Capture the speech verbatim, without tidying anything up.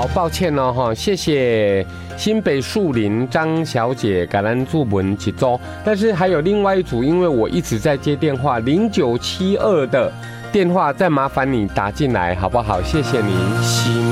好，抱歉哦哈，谢谢新北树林张小姐感恩祝文几周，但是还有另外一组，因为我一直在接电话，零九七二的电话，再麻烦你打进来好不好？谢谢您，行。